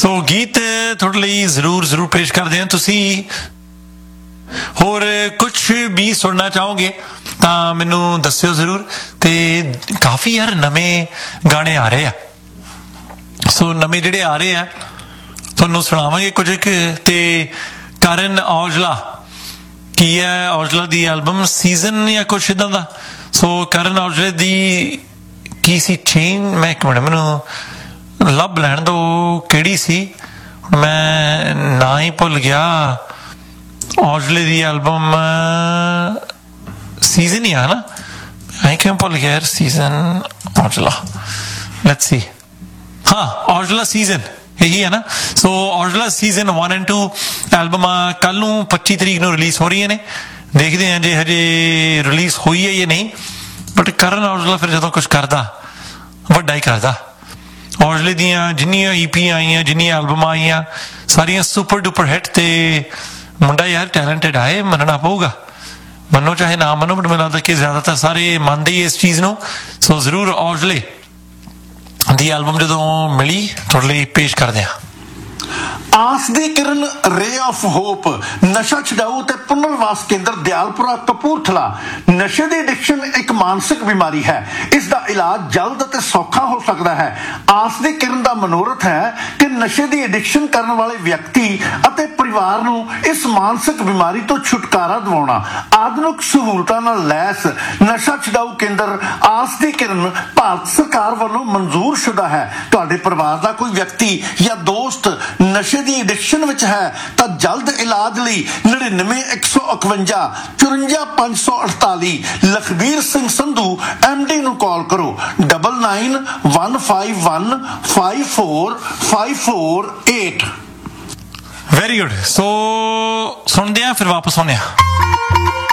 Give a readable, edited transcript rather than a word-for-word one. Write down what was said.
ਸੋ ਗੀਤ ਤੁਹਾਡੇ ਲਈ ਜ਼ਰੂਰ ਪੇਸ਼ ਕਰਦੇ ਹਾਂ। ਤੁਸੀਂ ਹੋਰ ਕੁਛ ਵੀ ਸੁਣਨਾ ਚਾਹੋਗੇ ਤਾਂ ਮੈਨੂੰ ਦੱਸਿਓ ਜ਼ਰੂਰ। ਤੇ ਕਾਫੀ ਯਾਰ ਨਵੇਂ ਗਾਣੇ ਆ ਰਹੇ ਆ, ਸੋ ਨਵੇਂ ਜਿਹੜੇ ਆ ਰਹੇ ਆ ਤੁਹਾਨੂੰ ਸੁਣਾਵਾਂਗੇ ਕੁਝ ਕੁ। ਤੇ ਕਰਨ ਔਜਲਾ ਕੀ ਹੈ, ਔਜਲਾ ਦੀ ਐਲਬਮ ਸੀਜ਼ਨ ਜਾਂ ਕੁਛ ਇੱਦਾਂ ਦਾ। ਸੋ ਕਰਨ ਔਜਲੇ ਦੀ ਕੀ ਸੀ ਚੇਨ, ਮੈਂ ਇੱਕ ਮਿੰਟ ਮੈਨੂੰ ਲੱਭ ਲੈਣ ਦੋ ਕਿਹੜੀ ਸੀ, ਮੈਂ ਨਾਂ ਹੀ ਭੁੱਲ ਗਿਆ। ਔਜਲੇ ਦੀ ਐਲਬਮ ਸੀਜ਼ਨ ਹੀ ਆ ਨਾ, ਐਂ ਕਿਉਂ ਭੁੱਲ ਗਿਆ ਯਾਰ। ਸੀਜ਼ਨ ਔਜਲਾ, ਲੈਟਸ ਸੀ, ਹਾਂ ਔਜਲਾ ਸੀਜ਼ਨ ਇਹੀ ਹੈ ਨਾ। ਸੋ ਔਜਲਾ ਸੀਜ਼ਨ 1 and 2 ਐਲਬਮਾਂ ਕੱਲ ਨੂੰ 25 ਤਰੀਕ ਨੂੰ ਰਿਲੀਜ਼ ਹੋ ਰਹੀਆਂ ਨੇ। ਦੇਖਦੇ ਹਾਂ ਜੇ ਹਜੇ ਰਿਲੀਜ਼ ਹੋਈ ਹੈ ਜਾਂ ਨਹੀਂ, ਬਟ ਕਰਨ ਔਜਲਾ ਫਿਰ ਜਦੋਂ ਕੁਛ ਕਰਦਾ ਵੱਡਾ ਹੀ ਕਰਦਾ। ਔਜਲੇ ਦੀਆਂ ਜਿੰਨੀਆਂ ਈਪੀਆਂ ਆਈਆਂ, ਜਿੰਨੀਆਂ ਐਲਬਮਾਂ ਆਈਆਂ, ਸਾਰੀਆਂ ਸੁਪਰ ਡੁਪਰ ਹਿੱਟ। ਤੇ ਮੁੰਡਾ ਯਾਰ ਟੈਲੈਂਟਡ ਆਏ, ਮੰਨਣਾ ਪਊਗਾ, ਮੰਨੋ ਚਾਹੇ ਨਾ ਮੰਨੋ, ਬਟ ਮੈਨੂੰ ਲੱਗਦਾ ਕਿ ਜ਼ਿਆਦਾਤਰ ਸਾਰੇ ਮੰਨਦੇ ਹੀ ਇਸ ਚੀਜ਼ ਨੂੰ। ਸੋ ਜ਼ਰੂਰ ਔਜਲੇ ਦੀ ਐਲਬਮ ਜਦੋਂ ਮਿਲੀ ਤੁਹਾਡੇ ਲਈ ਪੇਸ਼ ਕਰਦੇ ਹਾਂ। ਆਸ ਦੀ ਕਿਰਨ, ਰੇ ਆਫ ਹੋਪ, ਨਸ਼ਾ ਛਡਾਊ ਤੇ ਪੁਨਰਵਾਸ ਕੇਂਦਰ ਦਿਆਲਪੁਰਾ ਕਪੂਰਥਲਾ। ਨਸ਼ੇ ਦੀ ਐਡਿਕਸ਼ਨ ਇੱਕ ਮਾਨਸਿਕ ਬਿਮਾਰੀ ਹੈ, ਇਸ ਦਾ ਇਲਾਜ ਜਲਦ ਅਤੇ ਸੌਖਾ ਹੋ ਸਕਦਾ ਹੈ। ਆਸ ਦੀ ਕਿਰਨ ਦਾ ਮਨੋਰਥ ਹੈ ਕਿ ਨਸ਼ੇ ਦੀ ਐਡਿਕਸ਼ਨ ਕਰਨ ਵਾਲੇ ਵਿਅਕਤੀ ਅਤੇ ਪਰਿਵਾਰ ਨੂੰ ਇਸ ਮਾਨਸਿਕ ਬਿਮਾਰੀ ਤੋਂ ਛੁਟਕਾਰਾ ਦਿਵਾਉਣਾ। ਆਧੁਨਿਕ ਸਹੂਲਤਾਂ ਨਾਲ ਲੈਸ ਨਸ਼ਾ ਛਡਾਊ ਕੇਂਦਰ ਆਸ ਦੀ ਕਿਰਨ ਭਾਰਤ ਸਰਕਾਰ ਵੱਲੋਂ ਮਨਜ਼ੂਰ ਸ਼ੁਦਾ ਹੈ। ਤੁਹਾਡੇ ਪਰਿਵਾਰ ਦਾ ਕੋਈ ਵਿਅਕਤੀ ਜਾਂ ਦੋਸਤ ਨਸ਼ੇ ਦੀ ਐਡਿਕਸ਼ਨ ਵਿੱਚ ਹੈ ਤਾਂ ਜਲਦ ਇਲਾਜ ਲਈ 99 151 54 548 ਲਖਬੀਰ ਸਿੰਘ ਸੰਧੂ MD ਨੂੰ ਕਾਲ ਕਰੋ। 99 151 54 548। Very good. ਸੋ ਸੁਣਦੇ ਆ ਫਿਰ ਵਾਪਸ ਆਉਂਦੇ ਆ।